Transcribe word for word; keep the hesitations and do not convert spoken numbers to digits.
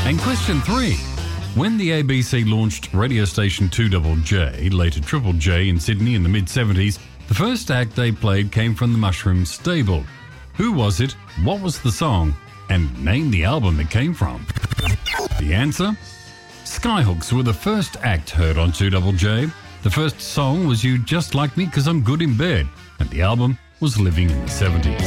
And question three. When the A B C launched radio station two J J, later Triple J in Sydney in the mid-seventies, the first act they played came from the Mushroom Stable. Who was it? What was the song? And name the album it came from. The answer? Skyhooks were the first act heard on two J J. The first song was You Just Like Me 'Cause I'm Good in Bed, and the album was Living in the seventies.